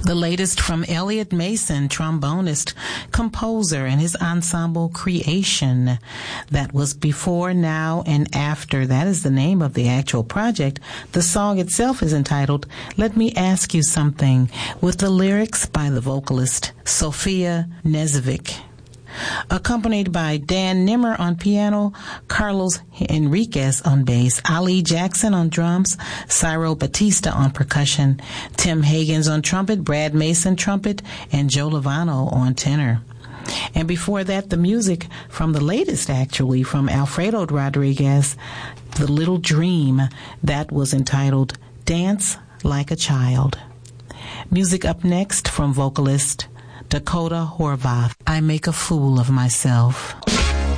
The latest from Elliot Mason, trombonist, composer, and his ensemble Creation. That was Before, Now, and After. That is the name of the actual project. The song itself is entitled Let Me Ask You Something, with the lyrics by the vocalist Sofia Nezovic. Accompanied by Dan Nimmer on piano, Carlos Enriquez on bass, Ali Jackson on drums, Cyril Batista on percussion, Tim Higgins on trumpet, Brad Mason trumpet, and Joe Lovano on tenor. And before that, the music from the latest, actually, from Alfredo Rodriguez, The Little Dream, that was entitled Dance Like a Child. Music up next from vocalist Dakota Horvath, I Make a Fool of Myself.